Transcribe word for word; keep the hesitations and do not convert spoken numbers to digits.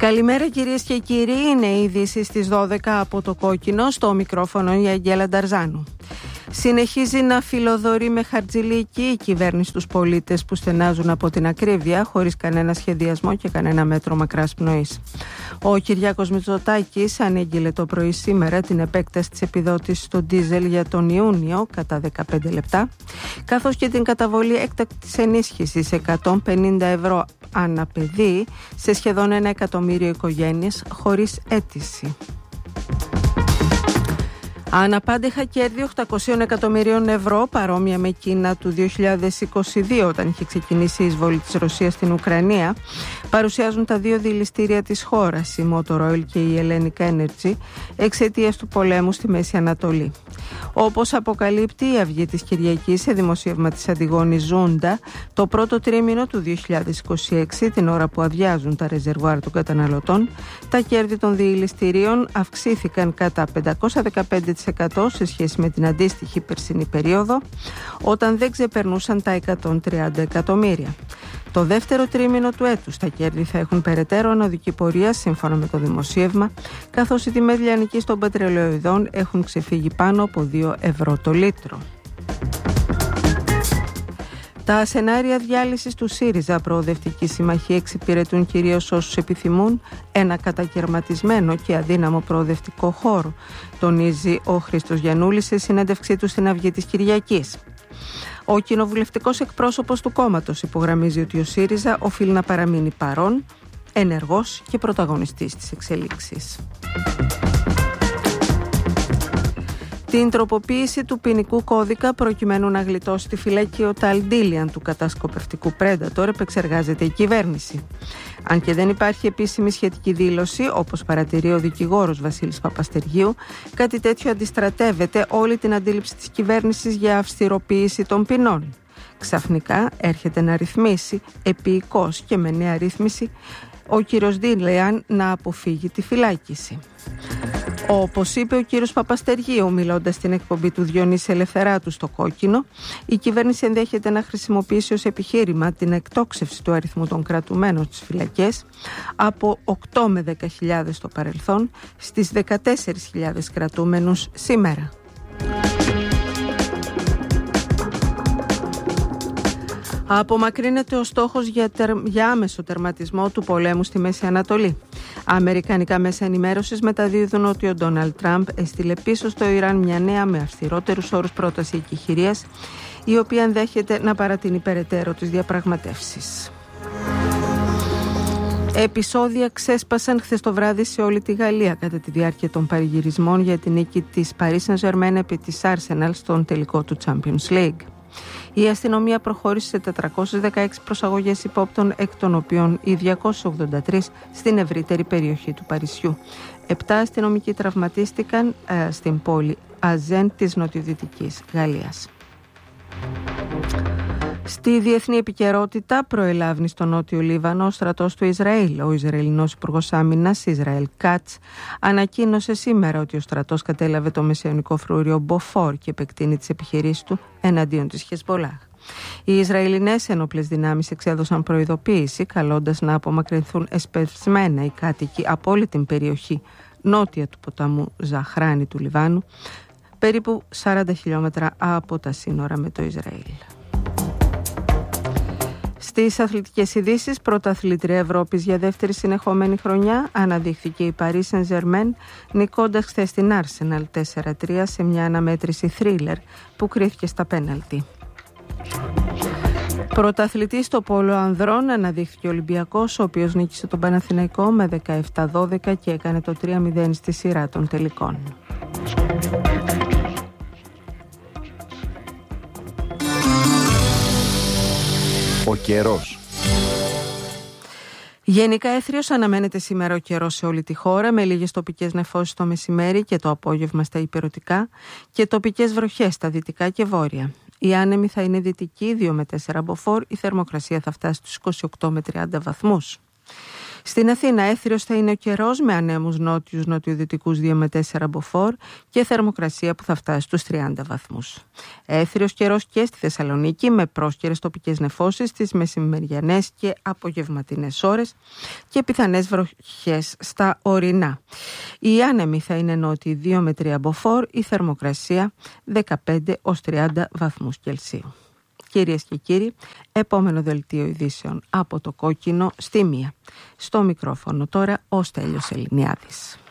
Καλημέρα κυρίες και κύριοι, είναι οι ειδήσεις στις δώδεκα από το Κόκκινο, στο μικρόφωνο η Αγγέλα Νταρζάνου. Συνεχίζει να φιλοδορεί με χαρτζηλίκη η κυβέρνηση τους πολίτες που στενάζουν από την ακρίβεια, χωρίς κανένα σχεδιασμό και κανένα μέτρο μακράς πνοής. Ο Κυριάκος Μητσοτάκης ανήγγειλε το πρωί σήμερα την επέκταση της επιδότησης στο ντίζελ για τον Ιούνιο κατά δεκαπέντε λεπτά, καθώς και την καταβολή έκτακτης ενίσχυσης εκατόν πενήντα ευρώ ανά παιδί σε σχεδόν ένα εκατομμύριο οικογένειες χωρίς αίτηση. Αναπάντεχα κέρδη οκτακόσια εκατομμυρίων ευρώ, παρόμοια με εκείνα του δύο χιλιάδες είκοσι δύο όταν είχε ξεκινήσει η εισβολή της Ρωσίας στην Ουκρανία, παρουσιάζουν τα δύο δειλιστήρια της χώρας, η Motor Oil και η Hellenic Energy, εξαιτίας του πολέμου στη Μέση Ανατολή. Όπως αποκαλύπτει η Αυγή της Κυριακής σε δημοσίευμα της Αντιγόνη Ζούντα, το πρώτο τρίμηνο του δύο χιλιάδες είκοσι έξι, την ώρα που αδειάζουν τα ρεζερβουάρ των καταναλωτών, τα κέρδη των δειλιστηρίων αυξήθηκαν κατά πεντακόσια δεκαπέντε τοις εκατό σε σχέση με την αντίστοιχη περσινή περίοδο, όταν δεν ξεπερνούσαν τα εκατόν τριάντα εκατομμύρια. Το δεύτερο τρίμηνο του έτους τα κέρδη θα έχουν περαιτέρω ανωδική πορεία σύμφωνα με το δημοσίευμα, καθώς οι τιμές λιανικής των πετρελαιοειδών έχουν ξεφύγει πάνω από δύο ευρώ το λίτρο. Τα σενάρια διάλυσης του ΣΥΡΙΖΑ Προοδευτική Συμμαχία εξυπηρετούν κυρίως όσους επιθυμούν ένα κατακαιρματισμένο και αδύναμο προοδευτικό χώρο, τονίζει ο Χρήστος Γιαννούλης σε συνέντευξή του στην Αυγή της Κυριακής. Ο κοινοβουλευτικός εκπρόσωπος του κόμματος υπογραμμίζει ότι ο ΣΥΡΙΖΑ οφείλει να παραμείνει παρόν, ενεργός και πρωταγωνιστής της εξελίξης. Την τροποποίηση του ποινικού κώδικα προκειμένου να γλιτώσει τη φυλακή ο Ταλ Ντίλιαν του κατασκοπευτικού Predator επεξεργάζεται η κυβέρνηση. Αν και δεν υπάρχει επίσημη σχετική δήλωση, όπως παρατηρεί ο δικηγόρος Βασίλης Παπαστεργίου, κάτι τέτοιο αντιστρατεύεται όλη την αντίληψη της κυβέρνησης για αυστηροποίηση των ποινών. Ξαφνικά έρχεται να ρυθμίσει, επίοικος και με νέα ρύθμιση, ο κύριος Ντίλιαν να αποφύγει τη φυλάκιση. Όπως είπε ο κύριος Παπαστεργίου μιλώντας στην εκπομπή του Διονύση Ελευθεράτου στο Κόκκινο, η κυβέρνηση ενδέχεται να χρησιμοποιήσει ως επιχείρημα την εκτόξευση του αριθμού των κρατουμένων στις φυλακές από οκτώ με δέκα χιλιάδες στο παρελθόν στις δεκατέσσερις χιλιάδες κρατούμενους σήμερα. Απομακρύνεται ο στόχος για, τερ... για άμεσο τερματισμό του πολέμου στη Μέση Ανατολή. Αμερικανικά μέσα ενημέρωσης μεταδίδουν ότι ο Ντόναλντ Τραμπ έστειλε πίσω στο Ιράν μια νέα με αυστηρότερους όρους πρόταση εκεχηρίας, η οποία ενδέχεται να παρατείνει περαιτέρω τις διαπραγματεύσεις. Επεισόδια ξέσπασαν χθες το βράδυ σε όλη τη Γαλλία κατά τη διάρκεια των παρηγυρισμών για την νίκη της Paris Saint-Germain επί της Arsenal στον τελικό του Champions League. Η αστυνομία προχώρησε σε τετρακόσιες δεκαέξι προσαγωγές υπόπτων, εκ των οποίων οι διακόσιες ογδόντα τρεις στην ευρύτερη περιοχή του Παρισιού. Επτά αστυνομικοί τραυματίστηκαν ε, στην πόλη Αζέν της νοτιοδυτικής Γαλλίας. Στη διεθνή επικαιρότητα, προελάβνει στο νότιο Λίβανο ο στρατός του Ισραήλ. Ο Ισραηλινός Υπουργός Άμυνας, Ισραήλ Κάτς, ανακοίνωσε σήμερα ότι ο στρατός κατέλαβε το μεσαιωνικό φρούριο Μποφόρ και επεκτείνει τις επιχειρήσεις του εναντίον της Χεσμπολάχ. Οι Ισραηλινές ενόπλες δυνάμεις εξέδωσαν προειδοποίηση, καλώντας να απομακρυνθούν εσπευσμένα οι κάτοικοι από όλη την περιοχή νότια του ποταμού Ζαχράνη του Λιβάνου, περίπου σαράντα χιλιόμετρα από τα σύνορα με το Ισραήλ. Στις αθλητικές ειδήσεις, πρωταθλήτρια Ευρώπης για δεύτερη συνεχόμενη χρονιά αναδείχθηκε η Paris Saint-Germain, νικώντας χθες την Arsenal τέσσερα τρία σε μια αναμέτρηση θρίλερ που κρίθηκε στα πέναλτι. Πρωταθλητής στο πόλο ανδρών αναδείχθηκε ο Ολυμπιακός, ο οποίος νίκησε τον Παναθηναϊκό με δεκαεπτά δώδεκα και έκανε το τρία μηδέν στη σειρά των τελικών. Ο καιρός. Γενικά έθριος αναμένεται σήμερα ο καιρός σε όλη τη χώρα, με λίγες τοπικές νεφώσεις το μεσημέρι και το απόγευμα στα ηπειρωτικά και τοπικές βροχές στα δυτικά και βόρεια. Η άνεμη θα είναι δυτική, δύο με τέσσερα μποφόρ, η θερμοκρασία θα φτάσει στους είκοσι οκτώ με τριάντα βαθμούς. Στην Αθήνα έθριος θα είναι ο καιρός με ανέμους νότιους νοτιοδυτικούς δύο με τέσσερα μποφόρ και θερμοκρασία που θα φτάσει στους τριάντα βαθμούς. Έθριος καιρός και στη Θεσσαλονίκη με πρόσκαιρες τοπικές νεφώσεις στις μεσημεριανές και απογευματινές ώρες και πιθανές βροχές στα ορεινά. Οι άνεμοι θα είναι νότιοι δύο με τρία μποφόρ, η θερμοκρασία δεκαπέντε έως τριάντα βαθμούς Κελσίου. Κυρίες και κύριοι, επόμενο δελτίο ειδήσεων από το Κόκκινο στη Μία. Στο μικρόφωνο τώρα ο Στέλιος Ελληνιάδης.